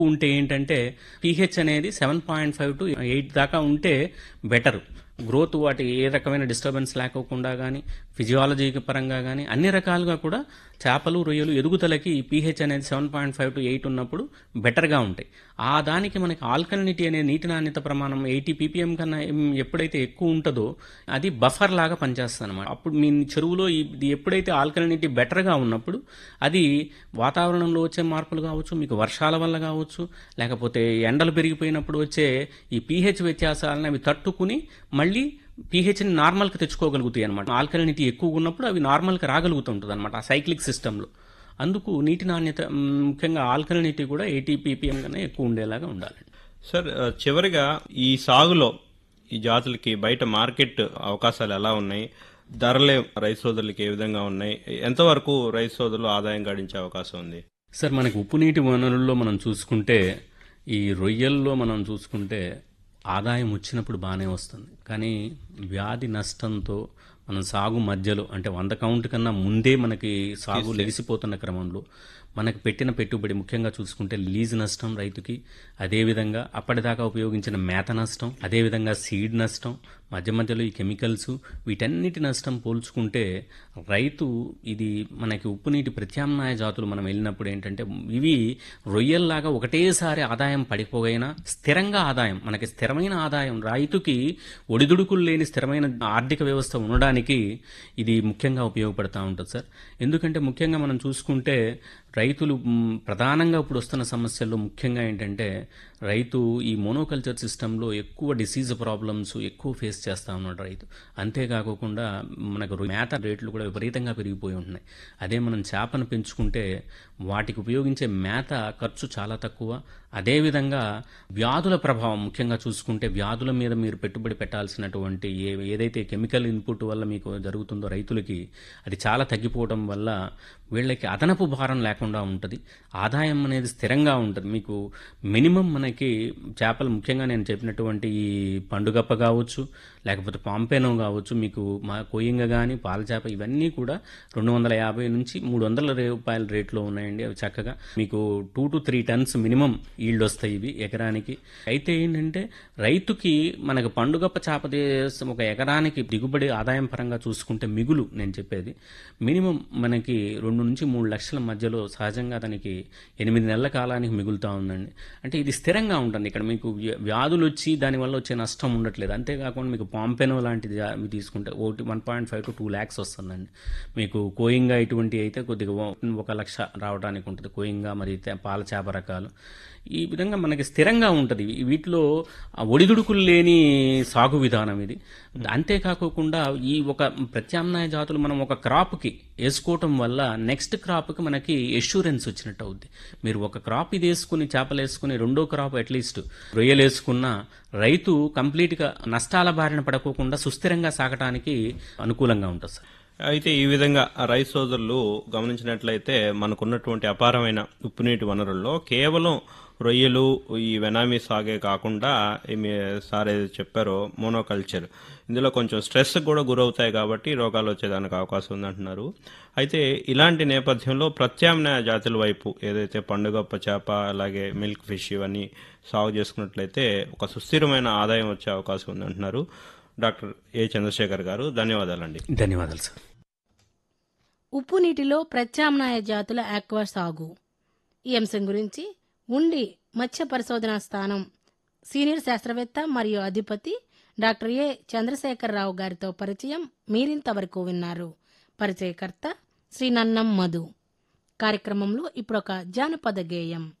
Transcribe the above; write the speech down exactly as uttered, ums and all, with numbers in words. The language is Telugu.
ఉంటే ఏంటంటే పీహెచ్ అనేది seven point five to eight దాకా ఉంటే బెటర్. గ్రోత్ వాటి ఏ రకమైన డిస్టర్బెన్స్ లేకోకుండా కానీ ఫిజియాలజీ పరంగా కానీ అన్ని రకాలుగా కూడా చేపలు రొయ్యలు ఎదుగుదలకి పీహెచ్ అనేది seven point five to eight ఉన్నప్పుడు బెటర్గా ఉంటాయి. ఆ దానికి మనకి ఆల్కలినిటీ అనే నీటి నాణ్యత ప్రమాణం ఎయిటీ పీపీఎం కన్నా ఎం- ఎప్పుడైతే ఎక్కువ ఉంటుందో అది బఫర్ లాగా పనిచేస్తుంది అనమాట. అప్పుడు మీ చెరువులో ఇది ఎప్పుడైతే ఆల్కలినిటీ బెటర్గా ఉన్నప్పుడు అది వాతావరణంలో వచ్చే మార్పులు కావచ్చు, మీకు వర్షాల వల్ల కావచ్చు, లేకపోతే ఎండలు పెరిగిపోయినప్పుడు వచ్చే ఈ పీహెచ్ వ్యత్యాసాలను అవి తట్టుకుని మళ్ళీ పీహెచ్ని నార్మల్కి తెచ్చుకోగలుగుతాయి అనమాట. ఆల్కలినిటీ ఎక్కువగా ఉన్నప్పుడు అవి నార్మల్కి రాగలుగుతుంటుంది అనమాట ఆ సైక్లిక్ సిస్టంలో. అందుకు నీటి నాణ్యత మ్, ముఖ్యంగా ఆల్కలినిటీ కూడా ఎయిటీ పీపీఎం కన్నా ఎక్కువ ఉండేలాగా ఉండాలి. సార్ ఆ, చివరిగా ఈ సాగులో ఈ జాతులకి బయట మార్కెట్ అవకాశాలు ఎలా ఉన్నాయి? ధరలే రైతు సోదరులకి ఏ విధంగా ఉన్నాయి? ఎంతవరకు రైతు సోదరులు ఆదాయం గడించే అవకాశం ఉంది? సార్ మనకి ఉప్పు నీటి వనరుల్లో మనం చూసుకుంటే ఈ రొయ్యల్లో మనం చూసుకుంటే ఆదాయం వచ్చినప్పుడు బాగానే వస్తుంది, కానీ వ్యాధి నష్టంతో మనం సాగు మధ్యలో అంటే వంద కౌంట్ కన్నా ముందే మనకి సాగు లెగిసిపోతున్న క్రమంలో మనకి పెట్టిన పెట్టుబడి ముఖ్యంగా చూసుకుంటే లీజ్ నష్టం రైతుకి, అదేవిధంగా అప్పటిదాకా ఉపయోగించిన మేత నష్టం, అదేవిధంగా సీడ్ నష్టం, మధ్య మధ్యలో ఈ కెమికల్స్, వీటన్నిటి నష్టం పోల్చుకుంటే రైతు ఇది మనకి ఉప్పు నీటి ప్రత్యామ్నాయ జాతులు మనం వెళ్ళినప్పుడు ఏంటంటే ఇవి రొయ్యల్లాగా ఒకటేసారి ఆదాయం పడిపోయినా స్థిరంగా ఆదాయం, మనకి స్థిరమైన ఆదాయం రైతుకి ఒడిదుడుకులు లేని స్థిరమైన ఆర్థిక వ్యవస్థ ఉండడానికి ఇది ముఖ్యంగా ఉపయోగపడుతూ ఉంటుంది సార్. ఎందుకంటే ముఖ్యంగా మనం చూసుకుంటే రైతులు మ్, ప్రధానంగా ఇప్పుడు వస్తున్న సమస్యల్లో ముఖ్యంగా ఏంటంటే రైతు ఈ మోనోకల్చర్ సిస్టంలో ఎక్కువ డిసీజ్ ప్రాబ్లమ్స్ ఎక్కువ ఫేస్ చేస్తూ ఉన్నాడు రైతు. అంతేకాకుండా మనకు రొయ్య మేత రేట్లు కూడా విపరీతంగా పెరిగిపోయి ఉంటున్నాయి. అదే మనం చేపను పెంచుకుంటే వాటికి ఉపయోగించే మేత ఖర్చు చాలా తక్కువ. అదేవిధంగా వ్యాధుల ప్రభావం ముఖ్యంగా చూసుకుంటే వ్యాధుల మీద మీరు పెట్టుబడి పెట్టాల్సినటువంటి ఏ ఏదైతే కెమికల్ ఇన్పుట్ వల్ల మీకు జరుగుతుందో రైతులకి అది చాలా తగ్గిపోవడం వల్ల వీళ్ళకి అదనపు భారం లేకుండా ఉంటుంది, ఆదాయం అనేది స్థిరంగా ఉంటుంది. మీకు మినిమం మనకి చేపలు ముఖ్యంగా నేను చెప్పినటువంటి ఈ పండుగప్ప కావచ్చు, లేకపోతే పాంపేనో కావచ్చు, మీకు మా కొయ్యంగ కానీ పాల చేప ఇవన్నీ కూడా రెండు వందల యాభై నుంచి మూడు వందల రూపాయల రేట్లో ఉన్నాయండి. అవి చక్కగా మీకు two to three turns minimum yield వస్తాయి ఇవి ఎకరానికి. అయితే ఏంటంటే రైతుకి మనకు పండుగప్ప చేప దేశం ఒక ఎకరానికి దిగుబడి ఆదాయం పరంగా చూసుకుంటే మిగులు నేను చెప్పేది మినిమం మనకి రెండు నుంచి మూడు లక్షల మధ్యలో సహజంగా దానికి ఎనిమిది నెలల కాలానికి మిగులుతూ ఉందండి. అంటే ఇది స్థిరంగా ఉంటుంది. ఇక్కడ మీకు వ్య- వ్యాధులు వచ్చి దానివల్ల వచ్చే నష్టం ఉండట్లేదు. అంతేకాకుండా మీకు పాంపెనో లాంటిది జా- ఇవి తీసుకుంటే ఒకటి one point five to two lakhs వస్తుందండి. మీకు కోయింగా ఇటువంటి అయితే కొద్దిగా ఓ- ఒక లక్ష రావడానికి ఉంటుంది. కోయింగా మరి తే- పాల చేప రకాలు ఈ విధంగా మనకి స్థిరంగా ఉంటుంది. వీ- వీటిలో ఆ ఒడిదుడుకులు లేని సాగు విధానం ఇది. అంతేకాకుండా ఈ ఒక ప్రత్యామ్నాయ జాతులు మనం ఒక క్రాప్కి వేసుకోవటం వల్ల నెక్స్ట్ క్రాప్కి మనకి ఎష్యూరెన్స్ వచ్చినట్టు అవుద్ది. మీరు ఒక క్రాప్ ఇది వేసుకుని చేపలు వేసుకుని రెండో క్రాప్ అట్లీస్ట్ రొయ్యలు వేసుకున్న రైతు కంప్లీట్గా నష్టాల బారిన పడకోకుండా సుస్థిరంగా సాగటానికి అనుకూలంగా ఉంటుంది సార్. అయితే ఈ విధంగా రైతు సోదరులు గమనించినట్లయితే మనకున్నటువంటి అపారమైన ఉప్పునీటి వనరుల్లో కేవలం రొయ్యలు ఈ వెనామీ సాగే కాకుండా ఈ మీ సార్ ఏదో చెప్పారో మోనోకల్చర్, ఇందులో కొంచెం స్ట్రెస్ కూడా గురవుతాయి కాబట్టి రోగాలు వచ్చేదానికి అవకాశం ఉందంటున్నారు. అయితే ఇలాంటి నేపథ్యంలో ప్రత్యామ్నాయ జాతుల వైపు ఏదైతే పండుగప్ప చేప అలాగే మిల్క్ ఫిష్ ఇవన్నీ సాగు చేసుకున్నట్లయితే ఒక సుస్థిరమైన ఆదాయం వచ్చే అవకాశం ఉందంటున్నారు. డాక్టర్ ఏ చంద్రశేఖర్ గారు, ధన్యవాదాలండి. ధన్యవాదాలు సార్. ఉప్పు నీటిలో ప్రత్యామ్నాయ జాతుల ఆక్వా సాగు ఈ అంశం గురించి ఉండి మత్స్య పరిశోధనా స్థానం సీనియర్ శాస్త్రవేత్త మరియు అధిపతి డాక్టర్ ఏ చంద్రశేఖరరావు గారితో పరిచయం మీరింతవరకు విన్నారు. పరిచయకర్త శ్రీ నన్నం మధు. కార్యక్రమంలో ఇప్పుడొక జానపద గేయం.